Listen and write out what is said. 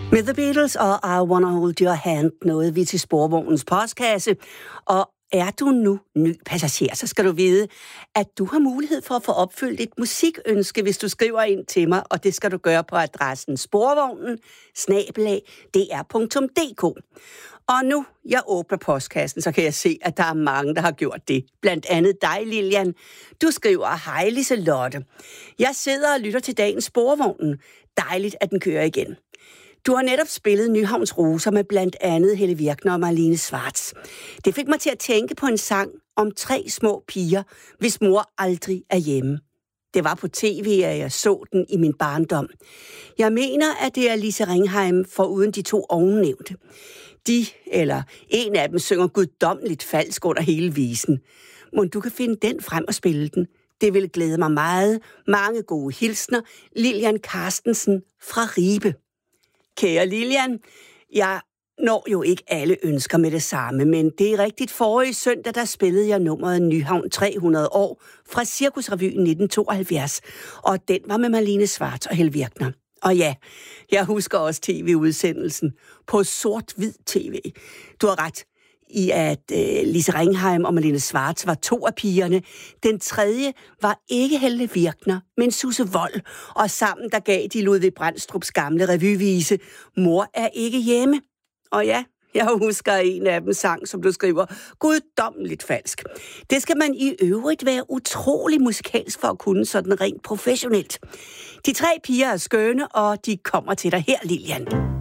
Med The Beatles og I Wanna Hold Your Hand nåede vi til Sporvognens postkasse, og er du nu ny passager, så skal du vide, at du har mulighed for at få opfyldt et musikønske, hvis du skriver ind til mig, og det skal du gøre på adressen sporvognen@dr.dk. Og nu jeg åbner postkassen, så kan jeg se, at der er mange, der har gjort det. Blandt andet dig, Lilian. Du skriver, hej Liselotte. Jeg sidder og lytter til dagens Sporvognen. Dejligt, at den kører igen. Du har netop spillet Nyhavns Roser med blandt andet Helle Virkner og Marlene Schwartz. Det fik mig til at tænke på en sang om 3 små piger, hvis mor aldrig er hjemme. Det var på tv, at jeg så den i min barndom. Jeg mener, at det er Lise Ringheim foruden de 2 ovennævnte. En af dem synger guddommeligt falsk under hele visen. Må du kan finde den frem og spille den. Det vil glæde mig meget. Mange gode hilsner. Lilian Carstensen fra Ribe. Kære Lilian, jeg når jo ikke alle ønsker med det samme, men det er rigtigt. Forrige søndag, der spillede jeg nummeret Nyhavn 300 år fra Cirkusrevyen 1972, og den var med Marlene Schwartz og Helle Virkner. Og ja, jeg husker også tv-udsendelsen på sort-hvid tv. Du har ret i, at Lise Ringheim og Marlene Schwartz var 2 af pigerne. Den tredje var ikke Helle Virkner, men Susse Wold. Og sammen der gav de Ludvig Brandstrups gamle revyvise, Mor er ikke hjemme. Og ja, jeg husker en af dem sang, som du skriver, guddommeligt falsk. Det skal man i øvrigt være utrolig musikalsk for at kunne sådan rent professionelt. De 3 piger er skønne, og de kommer til dig her, Lilian.